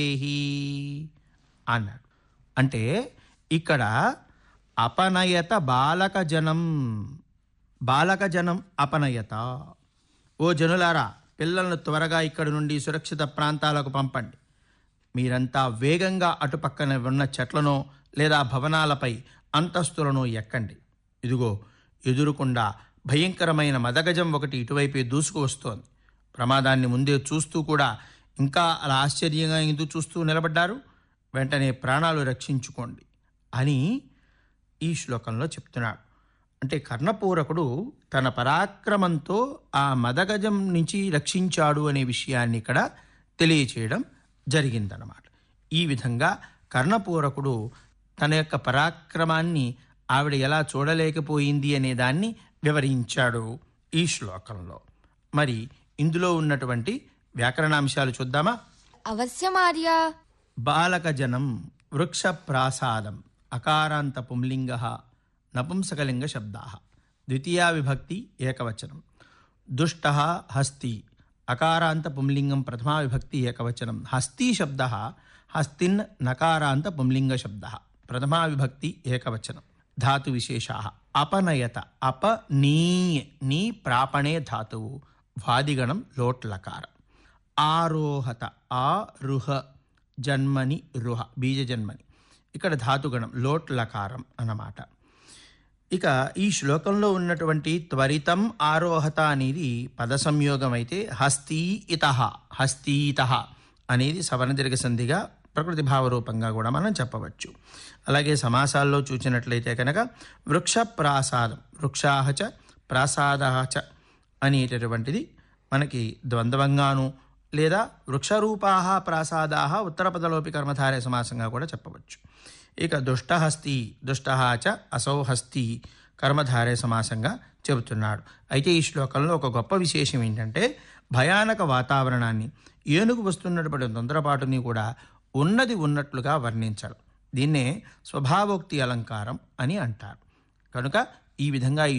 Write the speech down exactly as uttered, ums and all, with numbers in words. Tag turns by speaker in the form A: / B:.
A: అన్నాడు. అంటే ఇక్కడ అపనయత బాలక జనం, బాలక జనం అపనయత. ఓ జనులారా, పిల్లలను త్వరగా ఇక్కడి నుండి సురక్షిత ప్రాంతాలకు పంపండి. మీరంతా వేగంగా అటుపక్కన ఉన్న చెట్లనో లేదా భవనాలపై అంతస్తులను ఎక్కండి. ఇదిగో ఎదురుకుండా భయంకరమైన మదగజం ఒకటి ఇటువైపే దూసుకు వస్తోంది. ప్రమాదాన్ని ముందే చూస్తూ కూడా ఇంకా అలా ఆశ్చర్యంగా ఎందుకు చూస్తూ నిలబడ్డారు? వెంటనే ప్రాణాలు రక్షించుకోండి అని ఈ శ్లోకంలో చెప్తున్నాడు. అంటే కర్ణపూరకుడు తన పరాక్రమంతో ఆ మదగజం నుంచి రక్షించాడు అనే విషయాన్ని ఇక్కడ తెలియచేయడం జరిగిందన్నమాట. ఈ విధంగా కర్ణపూరకుడు తన యొక్క పరాక్రమాన్ని ఆవిడ ఎలా చూడలేకపోయింది అనే దాన్ని వివరించాడు ఈ శ్లోకంలో. మరి ఇందులో ఉన్నటువంటి వ్యాకరణాంశాలు చూద్దామా?
B: అవశ్యమార్య.
A: బాలకజనం వృక్ష ప్రాసాదం అకారాంత పుంలింగ నపుంసకలింగ శబ్దా ద్వితీయా విభక్తి ఏకవచనం. దుష్ట హస్తి అకారాంత పుంలింగం ప్రథమా విభక్తి ఏకవచనం. హస్తి శబ్ద హస్తిన్ నకారాంత పుంలింగ శబ్ద ప్రథమా విభక్తి ఏకవచనం. ధాతు విశేషా అపనయత అప నీ నీ ప్రాపణే ధాతువు వాదిగణం లోట్లకారం. ఆరోహత ఆ రుహ జన్మని రుహ బీజజన్మని ఇక్కడ ధాతుగణం లోట్లకారం అన్నమాట. ఇక ఈ శ్లోకంలో ఉన్నటువంటి త్వరితం ఆరోహత అనేది పద సంయోగం అయితే హస్తీ ఇత హస్తీత అనేది సవర్ణదీర్ఘ సంధిగా ప్రకృతి భావరూపంగా కూడా మనం చెప్పవచ్చు. అలాగే సమాసాల్లో చూసినట్లయితే కనుక వృక్ష ప్రాసాదం వృక్షాహచ ప్రాసాదాచ అనేటటువంటిది మనకి ద్వంద్వంగాను లేదా వృక్షరూపాహ ప్రాసాదాహ ఉత్తరపదలోపి కర్మధారయ సమాసంగా కూడా చెప్పవచ్చు. ఇక దుష్టహస్తి దుష్టహాచ అసౌహస్తి కర్మధారయ సమాసంగా చెబుతున్నాడు. అయితే ఈ శ్లోకంలో ఒక గొప్ప విశేషం ఏంటంటే భయానక వాతావరణాన్ని, ఏనుగు వస్తున్నటువంటి తొందరపాటుని కూడా ఉన్నది ఉన్నట్లుగా వర్ణించాలి. దీన్నే స్వభావోక్తి అలంకారం అని అంటారు. కనుక ఈ విధంగా ఈ